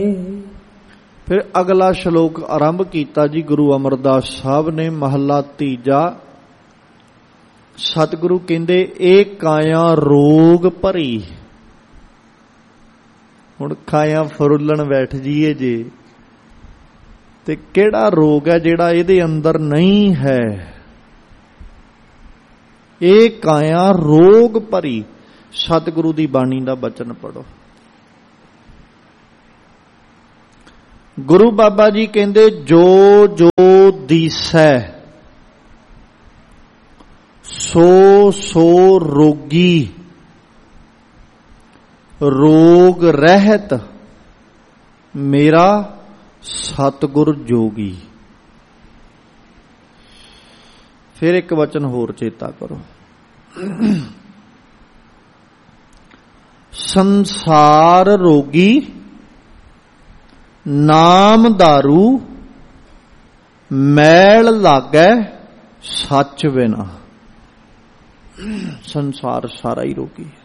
फिर अगला श्लोक आरंभ किया जी गुरु अमरदास साहब ने, महला तीजा। सतगुरु कहंदे ए काया रोग भरी। हुण काया फरुल्लण बैठ जीए जे ते केड़ा रोग है जिहड़ा इहदे अंदर नहीं है। ए काया रोग भरी। सतगुरु दी बाणी दा बचन पढ़ो। गुरु बाबा जी कहंदे जो जो दिसै सो सो रोगी, रोग रहत मेरा सतगुर जोगी। फिर एक वचन होर चेता करो। संसार रोगी नाम दारू मैल लागै सच बिना। संसार सारा ही रोगी है।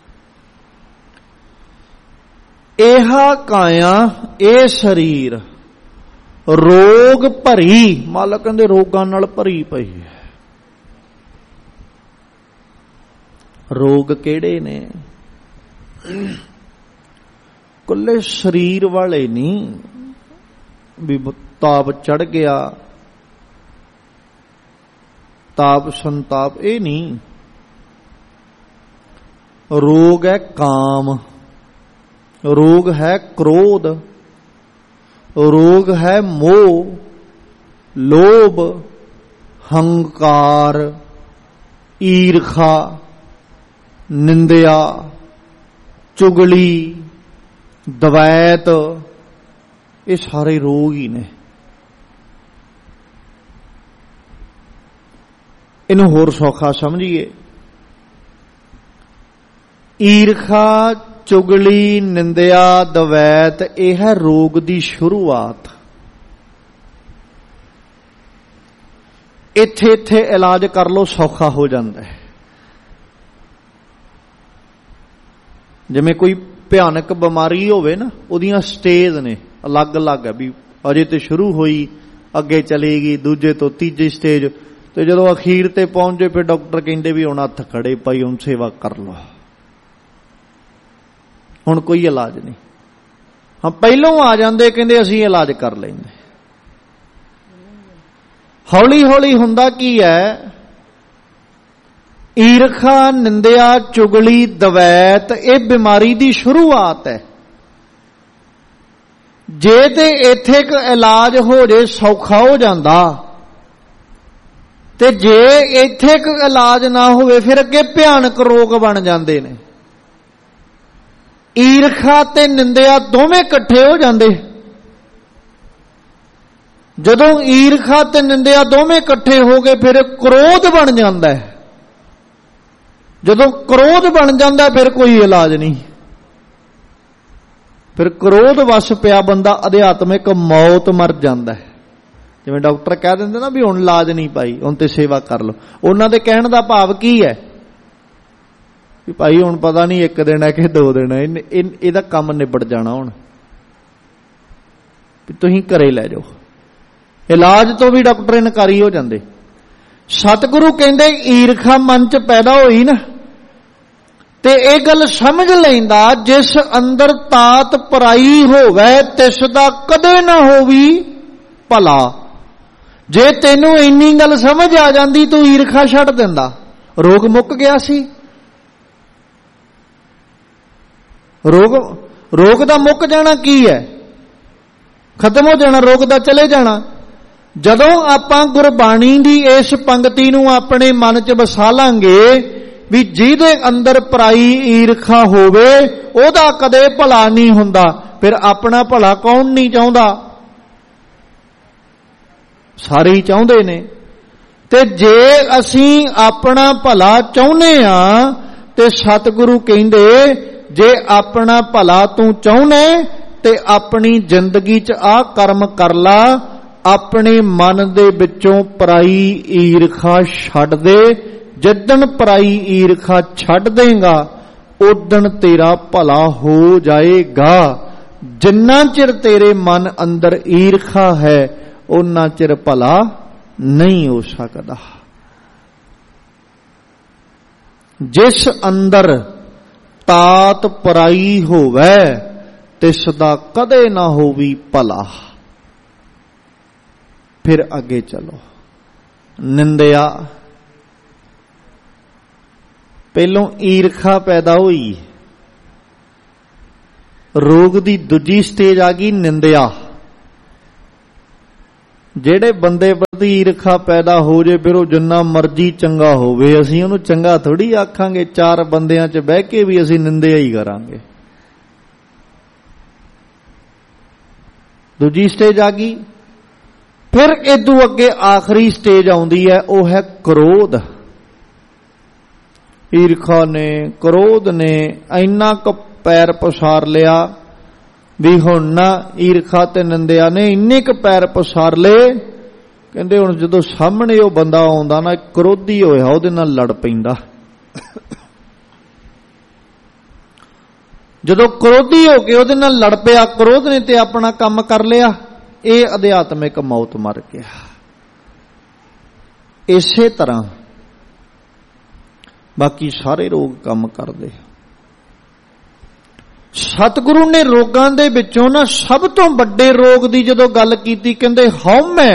एहा काया ए शरीर रोग भरी। मालक कहंदे रोगां नाल भरी पई है। रोग केड़े ने? कुल्ले शरीर वाले नहीं भी ताप चढ़ गया, ताप संताप, ये नहीं। रोग है काम, रोग है क्रोध, रोग है मोह, लोभ, हंकार, ईर्खा, निंदया, चुगली, द्वैत, ये सारे रोग ही ने। इन्हू होर सौखा समझिए। ईर्खा, चुगली, निंदया, द्वैत, यह है रोग की शुरुआत। इत्थे इत्थे इलाज कर लो, सौखा हो जाता है। जिवें कोई भयानक बीमारी होवे ना, उहदियां स्टेज ने अलग अलग है भी अजे तो शुरू हुई, अगे चलेगी, दूजे तो तीजे स्टेज, तो जदों अखीर ते पहुंच जाए फिर डॉक्टर कहंदे भी हुण हत्थ खड़े पाई, हुण सेवा कर लो, हुण कोई इलाज नहीं। हाँ पहलों आ जांदे कहंदे असीं इलाज कर लैंदे। हौली हौली हुंदा की है? ईर्खा, निंदया, चुगली, द्वैत, ये बीमारी की शुरुआत है। जे ते इत्थे क इलाज हो जाए सौखा हो जांदा, ते जे इत्थे क इलाज ना होवे फिर अगे भयानक रोग बन जांदे ने। ईर्खा ते निंदया दोवें इकट्ठे हो जांदे। जदों ईर्खा ते निंदया दोवें इकट्ठे हो गए फिर क्रोध बन जांदा है। जदों क्रोध बन जाता फिर कोई इलाज नहीं। फिर क्रोध वस पिया बंदा अध्यात्मिक मौत मर जाता है। जिवें डॉक्टर कह देंगे ना भी हुण इलाज नहीं पाई, हुण ते सेवा कर लो। उन्हां दे कहण दा भाव की है भी भाई हुण पता नहीं एक दिन है कि 2 दिन है, इहदा काम निबड़ जाना, हुण तुसीं घरे लै जाओ। इलाज तो भी डॉक्टर इनकारी हो जाते। सतगुरु कहंदे ईर्खा मन च पैदा होई ना, ते ये गल समझ लैंदा जिस अंदर तात पराई होवे तिस दा कदे ना होवी भला। जे तेनू इन्नी गल समझ आ जांदी तू ईर्खा छड्ड दिंदा, रोग मुक गया सी। रोग दा मुक जाना की है? खत्म हो जाना, रोग दा चले जाना। जदों आपां गुरबाणी दी इस पंक्ति नूं अपने मन च बसा लांगे भी जिहदे अंदर पराई ईर्खा होवे ओदा कदे भला नहीं हुंदा, फिर अपना भला कौन नहीं चाहुंदा? सारे ही चाहुंदे ने। ते जे असीं अपना भला चाहुंदे आ ते सतगुरु कहंदे जे अपना भला तू चाहुंदे ते अपनी जिंदगी च आ कर्म कर ला, अपने मन दे विचों पराई ईर्खा छड्ड दे। जिदन पराई ईर्खा छड्ड देगा उदन तेरा भला हो जाएगा। ਜਿੰਨਾ ਚਿਰ ਤੇਰੇ ਮਨ ਅੰਦਰ ਈਰਖਾ ਹੈ ਉਹਨਾਂ ਚਿਰ ਭਲਾ ਨਹੀਂ ਹੋ ਸਕਦਾ। ਜਿਸ ਅੰਦਰ ਤਾਤ ਪਰਾਈ ਹੋਵੇ ਤਿਸ ਦਾ ਕਦੇ ਨਾ ਹੋਵੀ ਭਲਾ। ਫਿਰ ਅੱਗੇ ਚਲੋ। ਨਿੰਦਿਆ, ਪਹਿਲੋਂ ਈਰਖਾ ਪੈਦਾ ਹੋਈ, ਰੋਗ ਦੀ ਦੂਜੀ ਸਟੇਜ ਆ ਗਈ ਨਿੰਦਿਆ। ਜਿਹੜੇ ਬੰਦੇ ਪ੍ਰਤੀ ਈਰਖਾ ਪੈਦਾ ਹੋ ਜੇ ਫਿਰ ਉਹ ਜਿੰਨਾ ਮਰਜ਼ੀ ਚੰਗਾ ਹੋਵੇ, ਅਸੀਂ ਉਹਨੂੰ ਚੰਗਾ ਥੋੜੀ ਆਖਾਂਗੇ। ਚਾਰ ਬੰਦਿਆਂ 'ਚ ਬਹਿ ਕੇ ਵੀ ਅਸੀਂ ਨਿੰਦਿਆ ਹੀ ਕਰਾਂਗੇ। ਦੂਜੀ ਸਟੇਜ ਆ ਗਈ। ਫਿਰ ਇਦੋਂ ਅੱਗੇ ਆਖਰੀ ਸਟੇਜ ਆਉਂਦੀ ਹੈ, ਉਹ ਹੈ ਕ੍ਰੋਧ। ਈਰਖਾ ਨੇ, ਕ੍ਰੋਧ ਨੇ ਇੰਨਾ ਕੁ ਪੈਰ ਪਸਾਰ ਲਿਆ ਵੀ ਹੁਣ ਨਾ ਈਰਖਾ ਤੇ ਨਿੰਦਿਆ ਨੇ ਇੰਨੇ ਕੁ ਪੈਰ ਪਸਾਰ ਲਏ, ਕਹਿੰਦੇ ਹੁਣ ਜਦੋਂ ਸਾਹਮਣੇ ਉਹ ਬੰਦਾ ਆਉਂਦਾ ਨਾ ਕ੍ਰੋਧੀ ਹੋਇਆ ਉਹਦੇ ਨਾਲ ਲੜ ਪੈਂਦਾ। ਜਦੋਂ ਕ੍ਰੋਧੀ ਹੋ ਕੇ ਉਹਦੇ ਨਾਲ ਲੜ ਪਿਆ, ਕ੍ਰੋਧ ਨੇ ਤੇ ਆਪਣਾ ਕੰਮ ਕਰ ਲਿਆ, ਇਹ ਅਧਿਆਤਮਿਕ ਮੌਤ ਮਰ ਗਿਆ। ਇਸੇ ਤਰ੍ਹਾਂ ਬਾਕੀ ਸਾਰੇ ਰੋਗ ਕੰਮ ਕਰਦੇ। ਸਤਿਗੁਰੂ ਨੇ ਰੋਗਾਂ ਦੇ ਵਿੱਚੋਂ ਨਾ ਸਭ ਤੋਂ ਵੱਡੇ ਰੋਗ ਦੀ ਜਦੋਂ ਗੱਲ ਕੀਤੀ, ਕਹਿੰਦੇ ਹਉਮੈ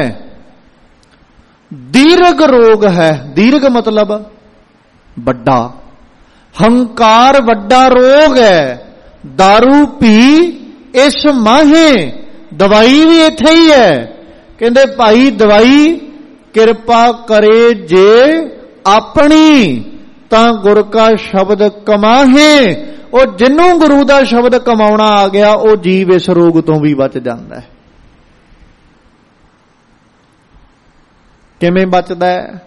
ਦੀਰਘ ਰੋਗ ਹੈ। ਦੀਰਘ ਮਤਲਬ ਵੱਡਾ, ਹੰਕਾਰ ਵੱਡਾ ਰੋਗ ਹੈ। दारू ਪੀ ਇਸ ਮਾਹੇ, ਦਵਾਈ ਵੀ ਇੱਥੇ ਹੀ ਹੈ। ਕਹਿੰਦੇ ਭਾਈ ਦਵਾਈ ਕਿਰਪਾ ਕਰੇ ਜੇ ਆਪਣੀ, ਤਾਂ ਗੁਰ ਕਾ ਸ਼ਬਦ ਕਮਾਹੇ। ਉਹ ਜਿਹਨੂੰ ਗੁਰੂ ਦਾ ਸ਼ਬਦ ਕਮਾਉਣਾ ਆ ਗਿਆ ਉਹ ਜੀਵ ਇਸ ਰੋਗ ਤੋਂ ਵੀ ਬਚ ਜਾਂਦਾ ਹੈ। ਕਿਵੇਂ ਬਚਦਾ ਹੈ?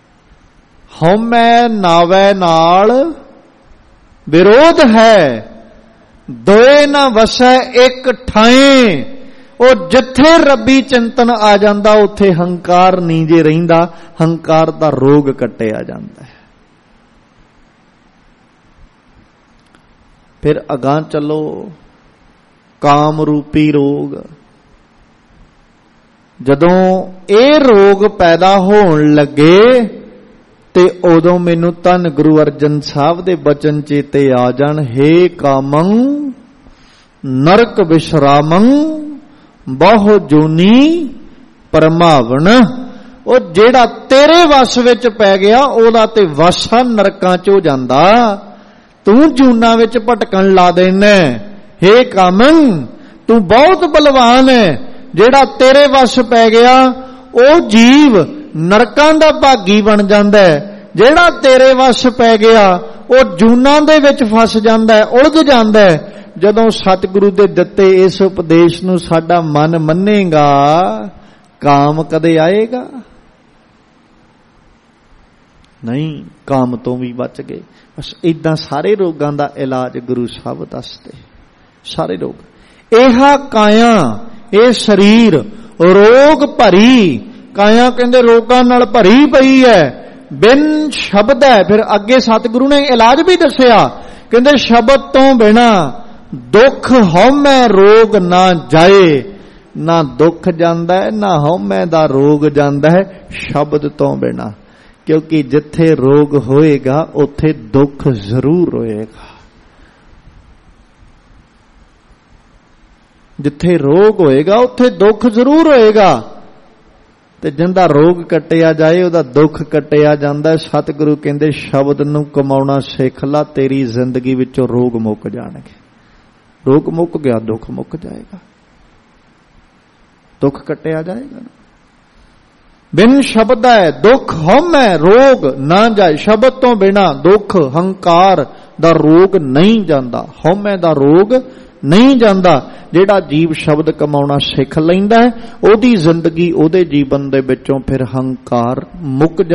ਹਉਮੈ ਨਾਵੈ ਨਾਲ ਵਿਰੋਧ ਹੈ, ਦੋਏ ਨਾ ਵਸੈ ਇੱਕ ਠਾਏ। ਉਹ ਜਿੱਥੇ ਰੱਬੀ ਚਿੰਤਨ ਆ ਜਾਂਦਾ ਉੱਥੇ ਹੰਕਾਰ ਨਹੀਂ ਜੇ ਰਹਿੰਦਾ, ਹੰਕਾਰ ਦਾ ਰੋਗ ਕੱਟਿਆ ਜਾਂਦਾ ਹੈ। ਫਿਰ ਅਗਾਂਹ ਚੱਲੋ, ਕਾਮ ਰੂਪੀ ਰੋਗ। ਜਦੋਂ ਇਹ ਰੋਗ ਪੈਦਾ ਹੋਣ ਲੱਗੇ ਤੇ ਉਦੋਂ ਮੈਨੂੰ ਧੰਨ ਗੁਰੂ ਅਰਜਨ ਸਾਹਿਬ ਦੇ ਬਚਨ ਚੇਤੇ ਆ ਜਾਣ, ਹੇ ਕਾਮੰ ਨਰਕ ਵਿਸ਼ਰਾਮੰ ਬਹੁ ਜੋਨੀ ਪਰਮਾਵਣ। ਉਹ ਜਿਹੜਾ ਤੇਰੇ ਵਸ ਵਿੱਚ ਪੈ ਗਿਆ ਉਹਦਾ ਤੇ ਵਸਾ ਨਰਕਾਂ 'ਚ ਹੋ ਜਾਂਦਾ, ਤੂੰ ਜੂਨਾਂ ਵਿੱਚ ਭਟਕਣ ਲਾ ਦੇਨਾ। ਹੇ ਕਾਮੰ ਤੂੰ ਬਹੁਤ ਬਲਵਾਨ ਹੈ, ਜਿਹੜਾ ਤੇਰੇ ਵਸ ਪੈ ਗਿਆ ਉਹ ਜੀਵ ਨਰਕਾਂ ਦਾ ਭਾਗੀ ਬਣ ਜਾਂਦਾ ਹੈ। ਜਿਹੜਾ ਤੇਰੇ ਵਸ ਪੈ ਗਿਆ ਉਹ ਜੂਨਾਂ ਦੇ ਵਿੱਚ ਫਸ ਜਾਂਦਾ ਹੈ, ਉਲਝ ਜਾਂਦਾ ਹੈ। ਜਦੋਂ ਸਤਿਗੁਰੂ ਦੇ ਦਿੱਤੇ ਇਸ ਉਪਦੇਸ਼ ਨੂੰ ਸਾਡਾ ਮਨ ਮੰਨੇਗਾ, ਕਾਮ ਕਦੇ ਆਏਗਾ ਨਹੀਂ। ਕਾਮ ਤੋਂ ਵੀ ਬਚ ਗਏ। ਬਸ ਏਦਾਂ ਸਾਰੇ ਰੋਗਾਂ ਦਾ ਇਲਾਜ ਗੁਰੂ ਸਾਹਿਬ ਦੱਸਦੇ। ਸਾਰੇ ਰੋਗ ਇਹ ਕਾਇਆ, ਇਹ ਸਰੀਰ ਰੋਗ ਭਰੀ। ਕਾਇਆ ਕਹਿੰਦੇ ਰੋਗਾਂ ਨਾਲ ਭਰੀ ਪਈ ਹੈ, ਬਿਨ ਸ਼ਬਦ ਹੈ। ਫਿਰ ਅੱਗੇ ਸਤਿਗੁਰੂ ਨੇ ਇਲਾਜ ਵੀ ਦੱਸਿਆ, ਕਹਿੰਦੇ ਸ਼ਬਦ ਤੋਂ ਬਿਨਾ ਦੁੱਖ ਹਉਮੈ ਰੋਗ ਨਾ ਜਾਏ। ਨਾ ਦੁੱਖ ਜਾਂਦਾ ਹੈ ਨਾ ਹਉਮੈ ਦਾ ਰੋਗ ਜਾਂਦਾ ਹੈ ਸ਼ਬਦ ਤੋਂ ਬਿਨਾ। ਕਿਉਂਕਿ ਜਿੱਥੇ ਰੋਗ ਹੋਏਗਾ ਉੱਥੇ ਦੁੱਖ ਜ਼ਰੂਰ ਹੋਏਗਾ। ਜਿੱਥੇ ਰੋਗ ਹੋਏਗਾ ਉੱਥੇ ਦੁੱਖ ਜ਼ਰੂਰ ਹੋਏਗਾ। ਤੇ ਜਿੰਦਾ ਰੋਗ ਕੱਟਿਆ ਜਾਏ ਉਹਦਾ ਦੁੱਖ ਕੱਟਿਆ ਜਾਂਦਾ। ਸਤਿਗੁਰੂ ਕਹਿੰਦੇ ਸ਼ਬਦ ਨੂੰ ਕਮਾਉਣਾ ਸਿੱਖ ਲਾ, ਤੇਰੀ ਜ਼ਿੰਦਗੀ ਵਿੱਚੋਂ ਰੋਗ ਮੁੱਕ ਜਾਣਗੇ। ਰੋਗ ਮੁੱਕ ਗਿਆ, ਦੁੱਖ ਮੁੱਕ ਜਾਏਗਾ, ਦੁੱਖ ਕੱਟਿਆ ਜਾਏਗਾ। ਬਿਨ ਸ਼ਬਦ ਹੈ ਦੁੱਖ ਹਉਮੈ ਰੋਗ ਨਾ ਜਾਏ। ਸ਼ਬਦ ਤੋਂ ਬਿਨਾ ਦੁੱਖ ਹੰਕਾਰ ਦਾ ਰੋਗ ਨਹੀਂ ਜਾਂਦਾ, ਹਉਮੈ ਦਾ ਰੋਗ ਨਹੀਂ ਜਾਂਦਾ। ਜਿਹੜਾ ਜੀਵ ਸ਼ਬਦ ਕਮਾਉਣਾ ਸਿੱਖ ਲੈਂਦਾ ਹੈ ਉਹਦੀ ਜ਼ਿੰਦਗੀ, ਉਹਦੇ ਜੀਵਨ ਦੇ ਵਿੱਚੋਂ ਫਿਰ ਹੰਕਾਰ ਮੁੱਕ